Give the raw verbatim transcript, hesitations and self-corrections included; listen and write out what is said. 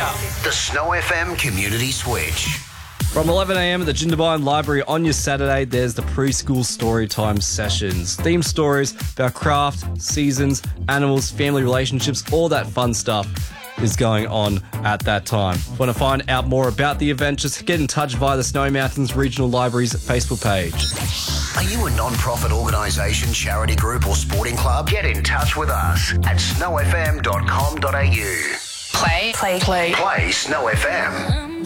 Yeah. The Snow F M Community Switch. From eleven a.m. at the Jindabyne Library on your Saturday, there's the preschool storytime sessions. Themed stories about craft, seasons, animals, family relationships, all that fun stuff is going on at that time. If you want to find out more about the event, just get in touch via the Snowy Mountains Regional Library's Facebook page. Are you a non-profit organisation, charity group or sporting club? Get in touch with us at snow f m dot com dot a u. Play, play, play. Play Snow F M.